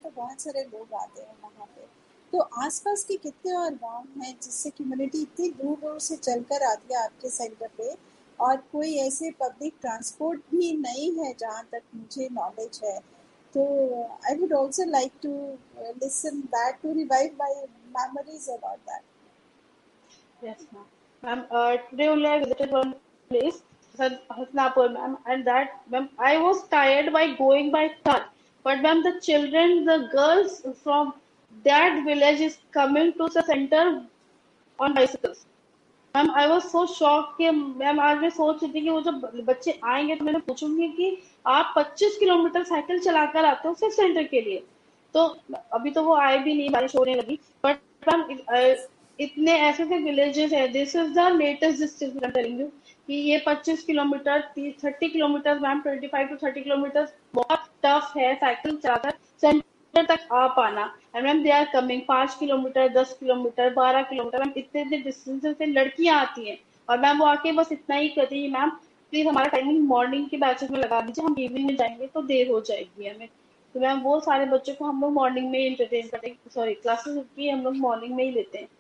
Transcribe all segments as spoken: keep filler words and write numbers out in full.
तो बहुत सारे लोग आते हैं वहाँ पे। तो आसपास के कितने और गांव हैं जिससे कम्युनिटी इतनी दूर दूर से चलकर आती है आपके सेंटर पे, और कोई ऐसे पब्लिक ट्रांसपोर्ट भी नहीं है जहाँ तक मुझे नॉलेज है। तो I would also like to listen that to revive my memories about that. Yes, ma'am. Ma'am, uh, today only I visited one place, Has- Hasnapur, ma'am, and that, ma'am, I was tired by going by car. But, ma'am, the children, the girls from that village is coming to the center on bicycles. Ma'am I was so shock कि ma'am आज मैं सोच रही थी कि वो जब बच्चे आएंगे तो मैंने पूछूंगी कि आप पच्चीस किलोमीटर साइकिल चलाकर आते हो सिर्फ सेंटर के लिए। तो अभी तो वो आए भी नहीं, बारिश होने लगी, बट मैम इतने ऐसे ऐसे विलेजेस है, this is the latest distance I am telling you कि ये पच्चीस kilometre thirty kilometre ma'am twenty five to thirty kilometre बहुत टफ है साइकिल चलाकर सेंटर तक आ पाना। And ma'am they are coming पांच किलोमीटर दस किलोमीटर बारह किलोमीटर मैम इतने इतने डिस्टेंस से लड़कियां आती हैं, और मैम वो आके बस इतना ही कहती है मैम प्लीज हमारा टाइमिंग मॉर्निंग के बैचेस में लगा दीजिए, हम इवनिंग में जाएंगे तो देर हो जाएगी हमें। तो मैम वो सारे बच्चों को हम लोग मॉर्निंग में ही इंटरटेन करते हैं, सॉरी क्लासेस की हम लोग मॉर्निंग में ही लेते हैं।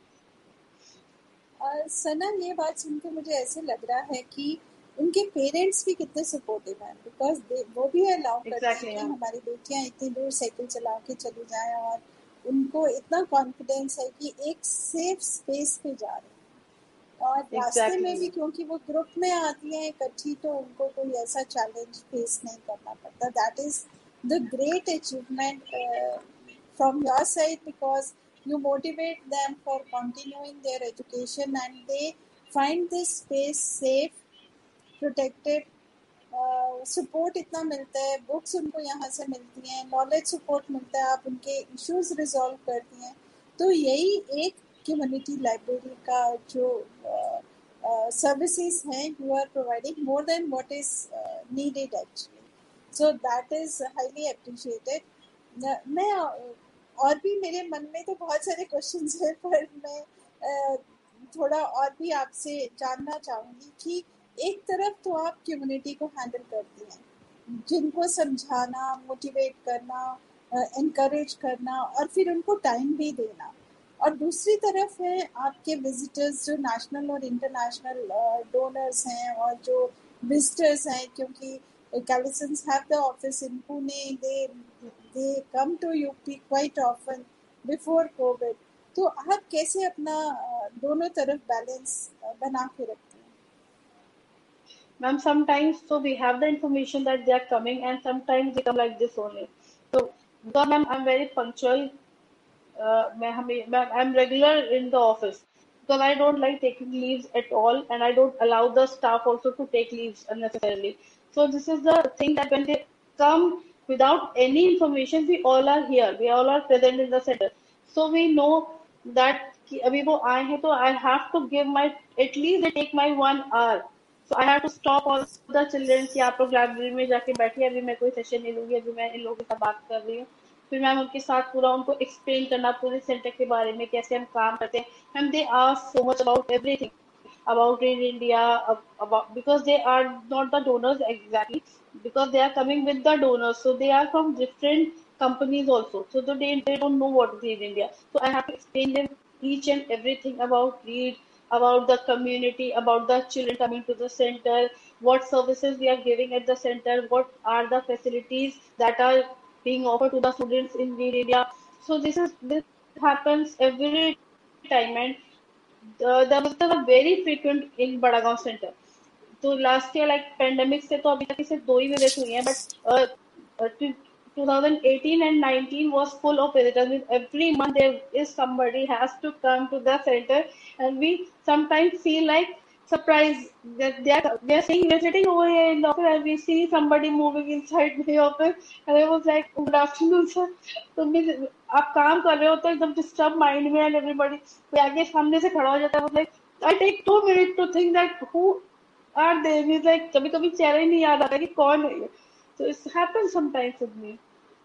और सना, ये बात सुनकर मुझे ऐसे लग रहा है कि उनके पेरेंट्स भी कितने सपोर्टिव हैं, बिकॉज वो भी अलाउ करते हैं एग्जैक्टली कि मैम। हमारी बेटियां इतनी दूर साइकिल चला के चली जाएं, और उनको इतना कॉन्फिडेंस है कि एक सेफ स्पेस पे जा रहे हैं। और रास्ते एग्जैक्टली में भी मैम। क्योंकि वो ग्रुप में आती हैं इकट्ठी, तो उनको कोई ऐसा चैलेंज फेस नहीं करना पड़ता। That is the great achievement from your side, because you motivate them for continuing their education and they find this space safe, protected. Support uh, इतना मिलता है, बुक्स उनको यहाँ से मिलती हैं, नॉलेज सपोर्ट मिलता है, आप उनके इश्यूज रिजॉल्व करती हैं। तो यही एक कम्युनिटी लाइब्रेरी का जो सर्विसेज uh, हैं, you are providing more than what is needed actually. So that is highly appreciated. मैं uh, और भी मेरे मन में तो बहुत सारे क्वेश्चंस हैं, पर मैं uh, थोड़ा और भी आपसे जानना चाहूँगी कि एक तरफ तो आप कम्युनिटी को हैंडल करती हैं, जिनको समझाना, मोटिवेट करना, इनकरेज करना और फिर उनको टाइम भी देना, और दूसरी तरफ है आपके विजिटर्स जो नेशनल और इंटरनेशनल डोनर्स हैं और जो विजिटर्स हैं, क्योंकि Calisons have the office in Pune, they they come to U P quite often before COVID. तो आप कैसे अपना दोनों तरफ बैलेंस बना के रखते हैं? Ma'am, sometimes so we have the information that they are coming, and sometimes they come like this only. So, because ma'am, I'm very punctual. Uh, मैं हमें मैं I'm regular in the office because I don't like taking leaves at all, and I don't allow the staff also to take leaves unnecessarily. So this is the thing that when they come without any information, we all are here. We all are present in the center. So we know that कि अभी वो आए हैं तो I have to give my at least they take my one hour. So I have to stop all the children कि आप लोग library में जाके बैठिए, अभी मैं कोई सेशन नहीं लूंगी, अभी मैं इन लोगों के साथ बात कर रही हूँ। फिर मैम उनके साथ पूरा उनको एक्सप्लेन करना पूरे सेंटर के बारे में कैसे हम काम करते हैं। Ma'am they ask so much about everything about in India, about because they are not the donors exactly, because they are coming with the donors, so they are from different companies also, so they they don't know what is in India. So I have to explain them each and everything about Reed, about the community, about the children coming to the center, what services we are giving at the center, what are the facilities that are being offered to the students in Reed India. So this is this happens every time, and the, the visitors are very frequent in Badagaon Center. तो last year like pandemic से तो अभी तक सिर्फ दो ही visit हुई हैं, but twenty eighteen and nineteen was full of visitors. Means every month there is somebody has to come to the center, and we sometimes feel like surprised that they are they are saying we are sitting over here in the office and we see somebody moving inside the office, and I was like good afternoon sir. तो means आप काम कर रहे हो तो एकदम disturb mind में, and everybody कोई आगे सामने से खड़ा हो जाता है, like I take to minute to think that who are they, means like कभी कभी चेहरा ही नहीं याद आता कि कौन है ये। So it happens sometimes with me.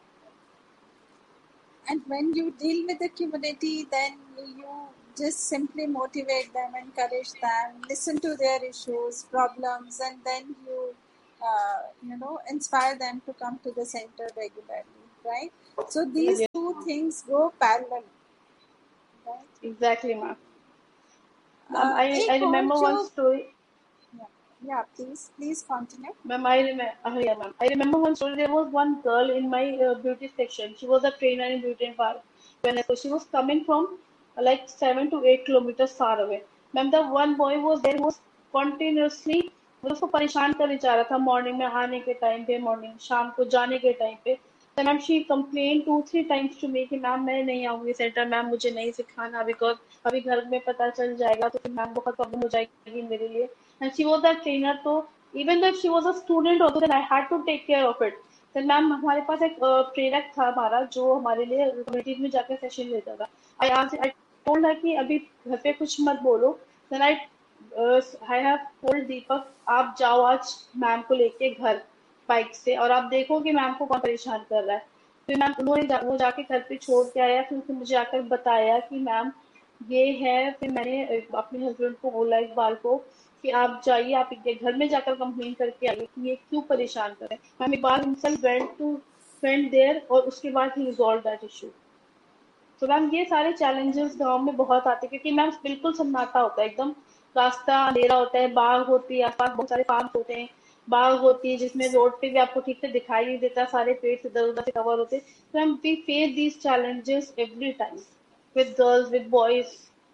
And when you deal with the community, then you just simply motivate them, encourage them, listen to their issues, problems, and then you uh, you know inspire them to come to the center regularly, right? So these things go parallel, right? Exactly, ma'am. Ma'am, Uh, I I एक और remember जो one story. yeah, yeah, please please continue. Ma'am, I remember. Uh, yeah, ma'am. I remember one story. There was one girl in my uh, beauty section. She was a trainer in beauty and par- wellness. So she was coming from uh, like seven to eight kilometers far away. Ma'am, the one boy was there who was continuously मतलब उसको परेशान करने चाह रहा था morning में आने के टाइम पे, मॉर्निंग शाम को जाने के टाइम पे. तो ma'am she complain to three times to me कि मैम मैं नहीं आऊंगी सेंटर, मैम मुझे नहीं सिखाना बिकॉज अभी घर में पता चल जाएगा तो फिर मैम बहुत प्रॉब्लम हो जाएगी मेरे लिए. And she was the trainer. तो even though if she was a student also, then I had to take care of it. then ma'am हमारे पास एक अ, प्रेरक था हमारा जो हमारे लिए कम्युनिटीज में जाकर सेशन लेता था. आई आज आई टोल्ड हर कि अभी घर पे कुछ मत बोलो. Then I I have told दीपक आप जाओ आज मैम को लेके घर बाइक से और आप देखो कि मैम को कौन परेशान कर रहा है. फिर मैम उन्होंने जा, वो जाके घर पे छोड़ के आया. फिर उसने मुझे आकर बताया कि मैम ये है. फिर मैंने अ, अपने हस्बैंड को बोला इकबाल को कि आप जाइए आप इनके घर में जाकर कंप्लेन करके आइए कि ये क्यों परेशान कर रहे हैं. Ma'am Iqbal himself went to went there और उसके बाद ही रिजॉल्व दैट इशू. तो मैम ये सारे चैलेंजेस गांव में बहुत आते हैं क्योंकि मैम बिल्कुल सन्नाटा होता है एकदम. रास्ता अंधेरा होता है, बाग होती है, आसपास बहुत सारे फार्म होते हैं, बाग होती है जिसमें रोड पे भी आपको ठीक से दिखाई नहीं देता, सारे पेड़ इधर उधर से कवर होते हैं. तो ma'am we face these challenges every time with girls, with boys.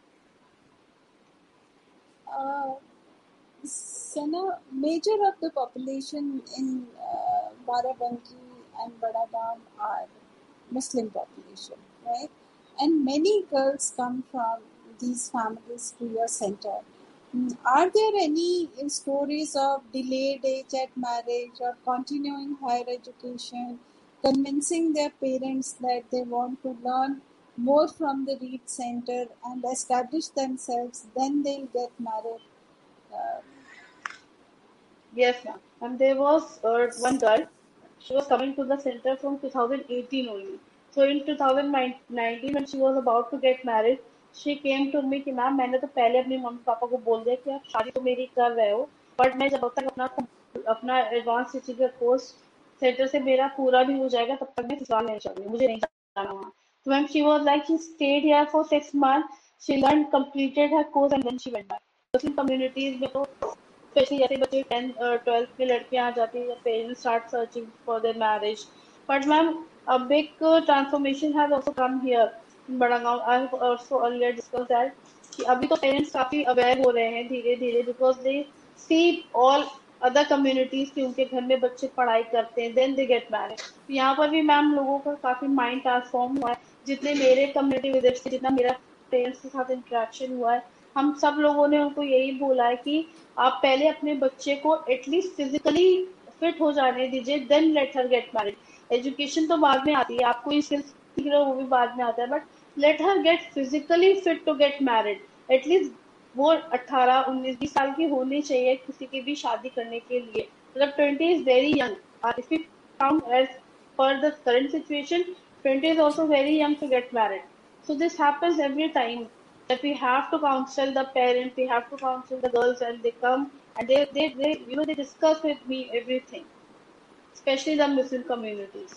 Uh, Sana, major of the population in uh, Barabanki and Badagam are Muslim population, right? And many girls come from these families to your center. Mm, Are there any uh, stories of delayed age at marriage or continuing higher education, convincing their parents that they want to learn more from the Reed Center and establish themselves, then they'll get married? Uh, Yes, ma'am. And there was uh, one girl. She was coming to the center from two thousand eighteen only. So in two thousand nineteen, when she was about to get married, she came to me कि ma'am मैंने तो पहले अपने mummy papa को बोल दिया कि आप शादी तो मेरी कर रहे हो, बट मैं जब तक अपना अपना एडवांस टीचिंग का कोर्स सेंटर से मेरा पूरा भी हो जाएगा तब तक मैं ससुराल नहीं जाऊंगी, मुझे नहीं जाना वहाँ. तो ma'am she was like she state here for six month. She learn completed her course and then she went back. Muslim communities में तो स्पेशली जैसे बच्चे टेंथ ट्वेल्थ में लड़कियां आ जाती है, parents start searching for their marriage. But ma'am a big uh, transformation has also come here in Badaगांव. I have also earlier discussed that कि अभी तो पेरेंट्स काफी अवेयर हो रहे हैं धीरे धीरे because they see all other communities कि उनके घर में बच्चे पढ़ाई करते हैं देन दे गेट मैरिड. तो यहाँ पर भी मैम लोगों का काफी माइंड ट्रांसफॉर्म हुआ है. जितने मेरे कम्युनिटी विजिट से जितना मेरा पेरेंट्स के साथ इंटरेक्शन हुआ है, हम सब लोगों ने उनको यही बोला है कि आप पहले अपने बच्चे को एटलीस्ट फिजिकली फिट हो जाने दीजिए then let her get married. Education तो बाद में आती है, आपको ये स्किल्स सीख रहे हो वो भी बाद में आता है, but let her gate physically fit to get married. At least वो अट्ठारह उन्नीस बीस साल की होनी चाहिए किसी की भी शादी करने के लिए. मतलब twenty is very young. If you count as per the current situation, twenty is also very young to get married. So this happens every time that we have to counsel the parents, we have to counsel the girls, and they come and they, they, they you know they discuss with me everything, especially the Muslim communities.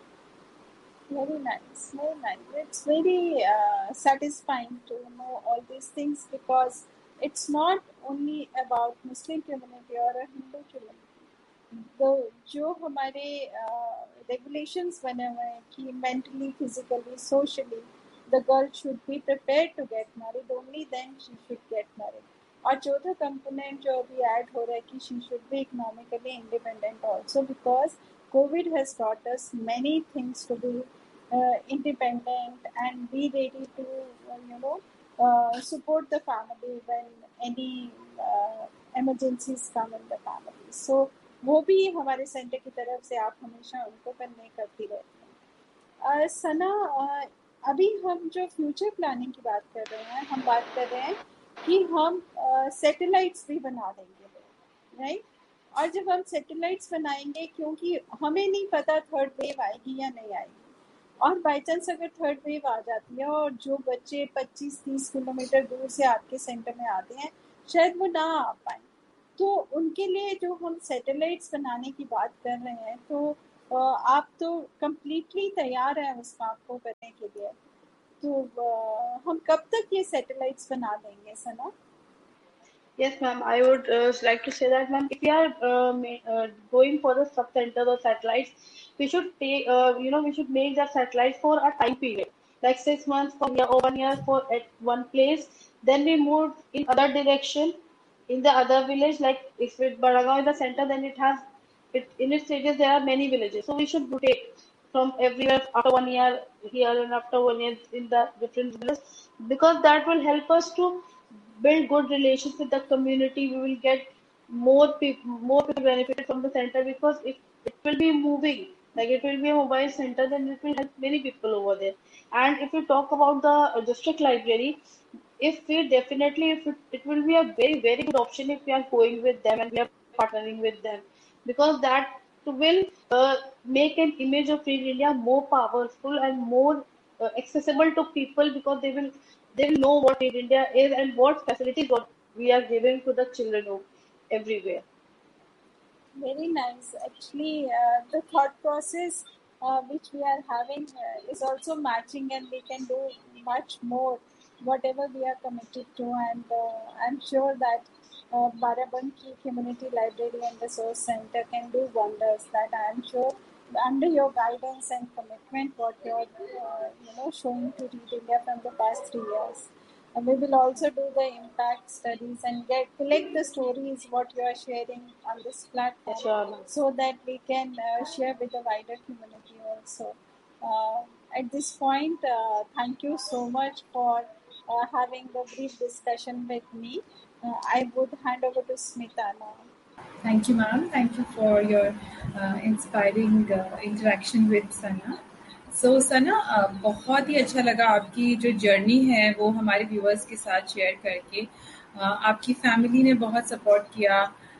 Very nice, very nice. It's very uh, satisfying to know all these things because it's not only about Muslim community or a Hindu community. The जो हमारे regulations बने हुए हैं कि mentally, physically, socially, the girl should be prepared to get married. Only then she should get married. और चौथा component जो अभी add हो रहा है कि she should be economically independent also because COVID has taught us many things to be uh, independent and be ready to, uh, you know, uh, support the family when any uh, emergencies come in the family. So वो भी हमारे centre की तरफ से आप हमेशा उनको convey करती रहती हैं. uh, सना, uh, अभी हम जो फ्यूचर प्लानिंग की बात कर रहे हैं, हम बात कर रहे हैं कि हम सैटेलाइट्स uh, भी बना देंगे, राइट? और जब हम सैटेलाइट्स बनाएंगे, क्योंकि हमें नहीं पता थर्ड वेव आएगी या नहीं आएगी, और बाई चांस अगर थर्ड वेव आ जाती है और जो बच्चे पच्चीस तीस किलोमीटर दूर से आपके सेंटर में आते हैं शायद वो ना आ पाए, तो उनके लिए जो हम सैटेलाइट्स बनाने की बात कर रहे हैं, तो uh, आप तो completely तैयार हैं उस काम को करने के लिए. तो uh, हम कब तक ये satellites बना देंगे सना? Yes, ma'am. I would uh, like to say that, ma'am, if we are uh, ma- uh, going for the sub centers or satellites, we should take, uh, you know, we should make that satellite for a time period, like six months for year or one year for at one place. Then we move in other direction in the other village. Like if it Baragaon is the center, then it has it in its stages there are many villages. So we should rotate from everywhere after one year here and after one year in the different villages, because that will help us to build good relations with the community. We will get more people, more people benefit from the center, because if it will be moving, like it will be a mobile center, then it will help many people over there. And if we talk about the uh, district library, if we definitely, if it, it will be a very, very good option if we are going with them and we are partnering with them, because that will uh, make an image of Free India more powerful and more uh, accessible to people, because they will they will know what Free India is and what facilities what we are giving to the children of everywhere. Very nice. Actually, uh, the thought process uh, which we are having uh, is also matching, and we can do much more, whatever we are committed to. And uh, I'm sure that uh, Barabanki Community Library and Resource Center can do wonders. That I'm sure under your guidance and commitment, what you're uh, you know showing to Read India from the past three years. And we will also do the impact studies and get collect the stories what you are sharing on this platform, Sure, ma'am. so that we can uh, share with the wider community also. Uh, at this point, uh, thank you so much for uh, having the brief discussion with me. Uh, I would hand over to Smita now. Thank you, ma'am. Thank you for your uh, inspiring uh, interaction with Sana. So so, Sana uh, बहुत ही अच्छा लगा आपकी जो journey है वो हमारे viewers के साथ शेयर करके. uh, आपकी फैमिली ने बहुत सपोर्ट किया.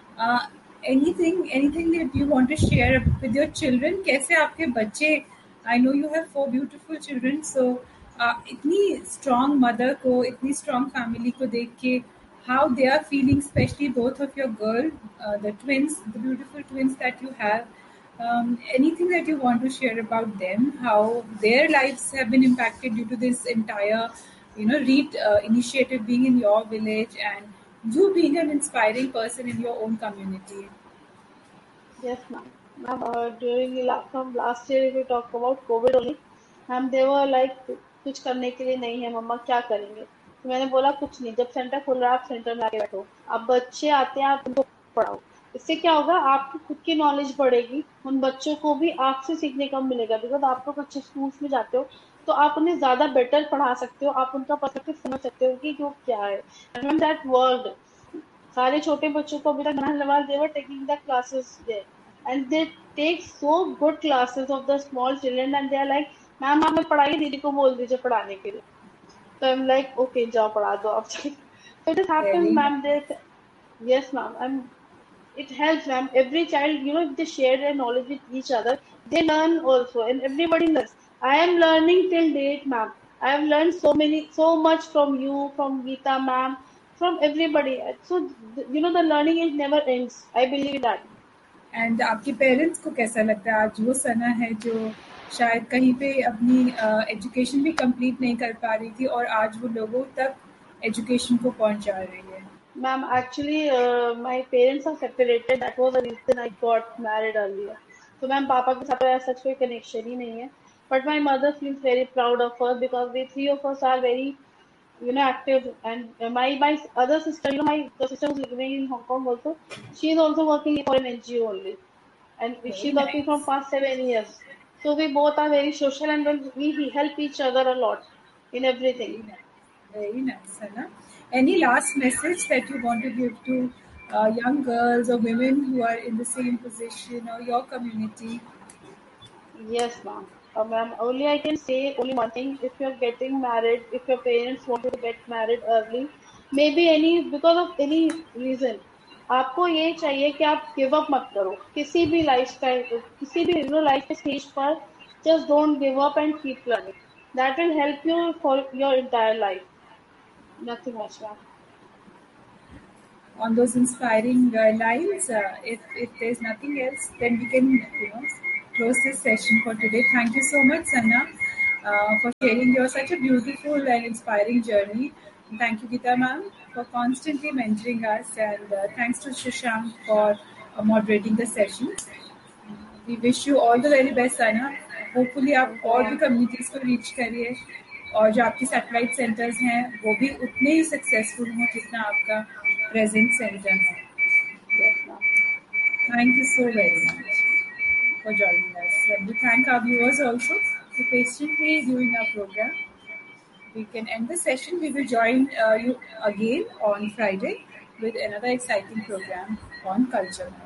Anything anything that you want to share with your children? कैसे आपके बच्चे, I know you have four beautiful children, सो इतनी स्ट्रॉन्ग मदर को, इतनी स्ट्रॉन्ग फैमिली को देख के, how they are feeling, especially both of your girl, uh, the twins, the beautiful twins that you have. Um, anything that you want to share about them, how their lives have been impacted due to this entire, you know, READ uh, initiative being in your village, and you being an inspiring person in your own community. Yes, ma'am. Ma'am, uh, during the la- from last year, if we talk about COVID only, ma'am, they were like कुछ करने के लिए नहीं है मम्मा, क्या करेंगे? तो मैंने बोला कुछ नहीं, जब सेंटर खुल रहा है आप सेंटर में आके बैठो, अब बच्चे आते हैं आप उनको पढ़ाओ. इससे क्या होगा, आपकी खुद की नॉलेज बढ़ेगी, उन बच्चों को भी आपसे सीखने का मिलेगा, बिकॉज आप लोग अच्छे स्कूल्स में जाते हो तो आप उन्हें ज्यादा बेटर पढ़ा सकते हो, आप उनका पर्सपेक्टिव समझ सकते हो कि वो क्या है. एंड दैट वर्ल्ड सारे छोटे बच्चों को अभी तक Nahanwal, they were taking the classes there, and they take so good classes of the small children, and they are like, ma'am आप पढ़ाइए, दीदी को बोल दीजिए पढ़ाने के लिए. So I'm like, okay, जाओ पढ़ा दो आप. So it has happened, Very ma'am. nice. That yes, ma'am. I'm. It helps, ma'am. Every child, you know, if they share their knowledge with each other, they learn also, and everybody learns. I am learning till date, ma'am. I have learned so many, so much from you, from Geeta, ma'am, from everybody. So you know, the learning is never ends. I believe that. And आपके parents को कैसा लगता है आज वो सना है जो शायद कहीं पे अपनी एजुकेशन भी कंप्लीट नहीं कर पा रही थी और आज वो लोगों तक एजुकेशन को पहुंचा रही है? Ma'am, actually, uh, my parents are separated. That was the reason I got married earlier. So, ma'am, पापा के साथ तो ऐसा कोई connection ही नहीं है. But my mother feels very proud of us, because we three of us are very, you know, active. And uh, my my other sister, you know, my the sister who's living in Hong Kong also, she is also working for an N G O only, and Very she's working from nice. past seven years. So we both are very social, and then we help each other a lot in everything. Very nice. Very nice, Sana. Any last message that you want to give to uh, young girls or women who are in the same position or your community? Yes, ma'am. Uh, ma'am, only I can say only one thing. If you're getting married, if your parents want you to get married early, maybe any because of any reason, आपको ये चाहिए कि आप give up मत करो किसी भी life का, किसी भी यू नो लाइफ के स्टेज पर. Just don't give up and keep learning. That will help you for your entire life. Nothing much, ma'am. On those inspiring uh, lines, uh, if if there's nothing else, then we can, you know, close this session for today. Thank you so much, Sanna, uh, for sharing your such a beautiful and inspiring journey. Thank you, Geeta ma'am, for constantly mentoring us, and uh, thanks to Shashank for uh, moderating the session. We wish you all the very best, Sana. Hopefully आप और भी communities को reach करिए और जो आपकी satellite centers हैं वो भी उतने ही successful हों जितना आपका present center है. Thank you so very much for joining us. And we thank our viewers also for patiently viewing our program. We can end the session. We will join uh, you again on Friday with another exciting program on culture.